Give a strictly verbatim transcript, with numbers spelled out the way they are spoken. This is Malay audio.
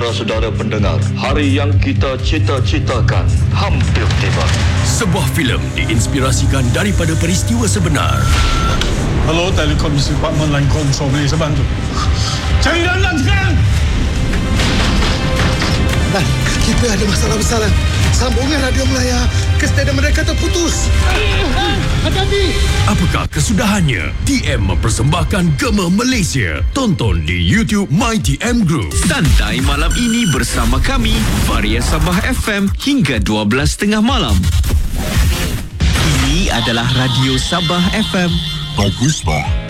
Saudara-saudara pendengar, hari yang kita cita-citakan hampir tiba. Sebuah filem diinspirasikan daripada peristiwa sebenar. Hello, Telekom Department Line Control, boleh saya bantu? Cari dalam sekarang! Lan, kita ada masalah besar, Lan. Sambungan radio Melaya ke stadium mereka terputus. Hati-hati! Apakah kesudahannya? T M mempersembahkan Gema Malaysia. Tonton di YouTube My T M Group. Santai malam ini bersama kami, Varia Sabah F M hingga dua belas tiga puluh malam. Ini adalah Radio Sabah F M. Bagus, Pak.